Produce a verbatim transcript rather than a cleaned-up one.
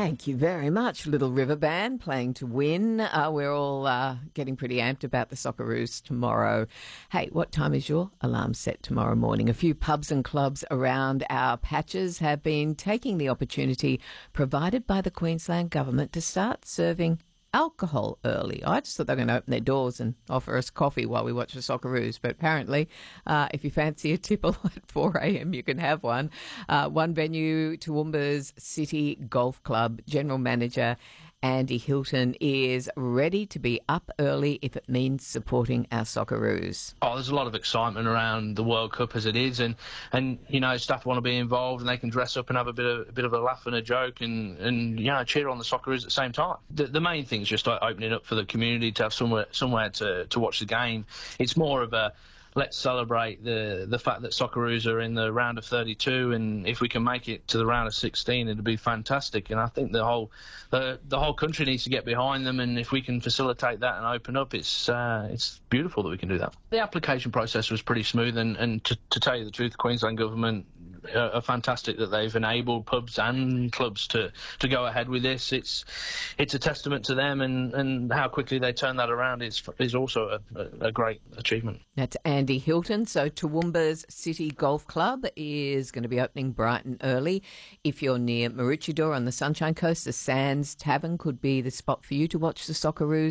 Thank you very much, Little River Band, playing to win. Uh, we're all uh, getting pretty amped about the Socceroos tomorrow. Hey, what time is your alarm set tomorrow morning? A few pubs and clubs around our patches have been taking the opportunity provided by the Queensland Government to start serving alcohol early. I just thought they were going to open their doors and offer us coffee while we watch the Socceroos, but apparently uh, if you fancy a tipple at four a.m. you can have one. Uh, one venue, Toowoomba's City Golf Club General Manager Andy Hilton is ready to be up early if it means supporting our Socceroos. Oh, there's a lot of excitement around the World Cup as it is, and, and you know, staff want to be involved and they can dress up and have a bit of a bit of a laugh and a joke and, and you know, cheer on the Socceroos at the same time. The, the main thing is just like opening up for the community to have somewhere somewhere to, to watch the game. It's more of a let's celebrate the the fact that Socceroos are in the round of thirty-two, and if we can make it to the round of sixteen, it'd be fantastic. And I think the whole the the whole country needs to get behind them. And if we can facilitate that and open up, it's uh, it's beautiful that we can do that. The application process was pretty smooth, and and to, to tell you the truth, the Queensland government are, are fantastic that they've enabled pubs and clubs to to go ahead with this. It's it's a testament to them, and and how quickly they turn that around is is also a, a great achievement. That's Andy Hilton. So Toowoomba's City Golf Club is going to be opening bright and early. If you're near Maroochydore on the Sunshine Coast, the Sands Tavern could be the spot for you to watch the Socceroos